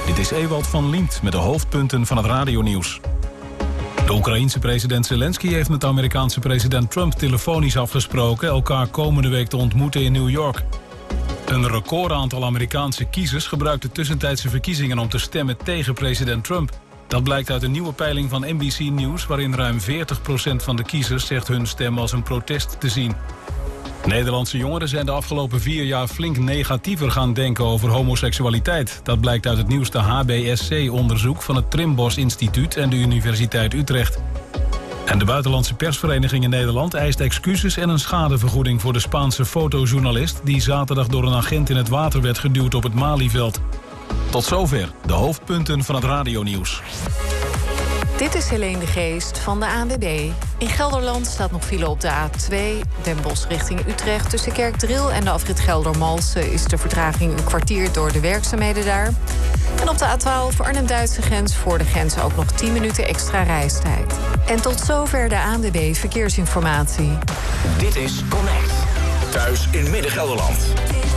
Dit is Ewald van Liemt met de hoofdpunten van het radionieuws. De Oekraïense president Zelensky heeft met de Amerikaanse president Trump telefonisch afgesproken elkaar komende week te ontmoeten in New York. Een recordaantal Amerikaanse kiezers gebruikt de tussentijdse verkiezingen om te stemmen tegen president Trump. Dat blijkt uit een nieuwe peiling van NBC News, waarin ruim 40% van de kiezers zegt hun stem als een protest te zien. Nederlandse jongeren zijn de afgelopen 4 jaar flink negatiever gaan denken over homoseksualiteit. Dat blijkt uit het nieuwste HBSC-onderzoek van het Trimbos Instituut en de Universiteit Utrecht. En de buitenlandse persvereniging in Nederland eist excuses en een schadevergoeding voor de Spaanse fotojournalist die zaterdag door een agent in het water werd geduwd op het Malieveld. Tot zover de hoofdpunten van het radionieuws. Dit is Helene de Geest van de ANWB. In Gelderland staat nog file op de A2, Den Bosch richting Utrecht. Tussen Kerkdriel en de afrit Geldermalsen is de vertraging een kwartier door de werkzaamheden daar. En op de A12 Arnhem-Duitse grens voor de grens ook nog 10 minuten extra reistijd. En tot zover de ANWB Verkeersinformatie. Dit is Connect. Thuis in Midden-Gelderland.